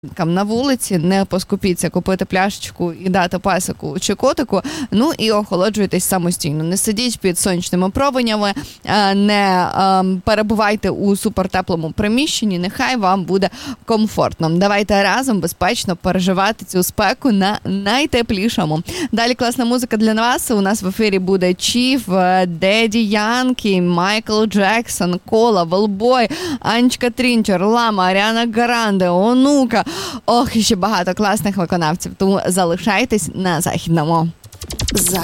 на вулиці, не поскупіться купити пляшечку і дати песику чи котику, ну і охолоджуйтесь самостійно. Не сидіть під сонячними променями, не перебувайте у супертеплому приміщенні, нехай вам буде комфортно. Давайте разом безпечно переживати цю спеку на найтеплішому. Далі класна музика для вас. У нас в ефірі буде Чіф, Деді Янкі, Майкл Джексон, Кола, Велбой, Анечка Трінчер, Лама, Аріана Гранде, Онука. Ох, і ще багато класних виконавців. Тому залишайтесь на Західному.